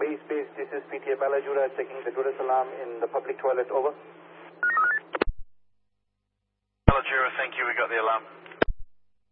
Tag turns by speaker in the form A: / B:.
A: base, this is PTA Balajura checking the Duress alarm in the public toilet, over.
B: Balajura, thank you, we got the alarm.